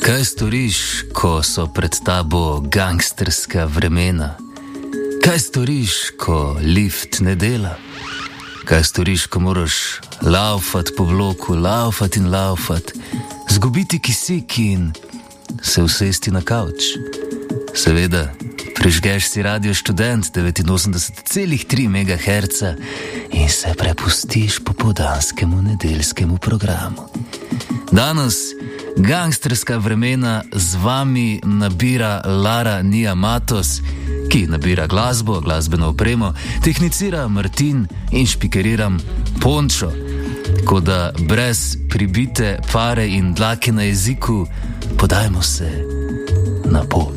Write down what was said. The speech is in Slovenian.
Kaj storiš, ko so pred tabo gangsterska vremena? Kaj storiš, ko lift ne dela? Kaj storiš, ko moraš laufat po bloku, laufat in laufat, zgubiti kisik in se usesti na kavč? Seveda, prižgeš si Radio Študent 89,3 MHz in se prepustiš popoldanskemu nedeljskemu programu. Danes gangsterska vremena z vami nabira Lara Nia Matos, ki nabira glasbo, glasbeno opremo, tehnicira Martin in špikeriram Pončo. Tako da brez pribite pare in dlake na jeziku podajmo se na pot.